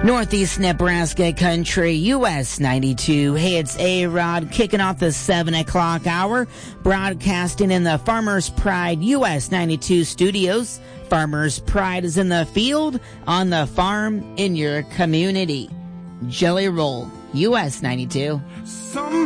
Northeast Nebraska Country, US 92. Hey, it's A-Rod kicking off the 7 o'clock hour, broadcasting in the Farmers Pride US 92 studios. Farmers Pride is in the field, on the farm, in your community. Jelly Roll, US 92.